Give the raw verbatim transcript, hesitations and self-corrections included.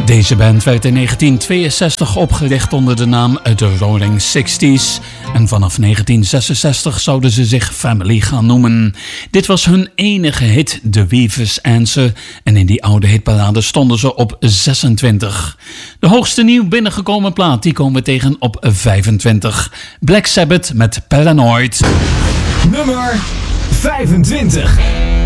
Deze band werd in negentien tweeënzestig opgericht onder de naam The Rolling Sixties. En vanaf negentien zesenzestig zouden ze zich Family gaan noemen. Dit was hun enige hit, The Weaver's Answer. En in die oude hitparade stonden ze op zesentwintig. De hoogste nieuw binnengekomen plaat, die komen we tegen op vijfentwintig. Black Sabbath met Paranoid. Nummer vijfentwintig.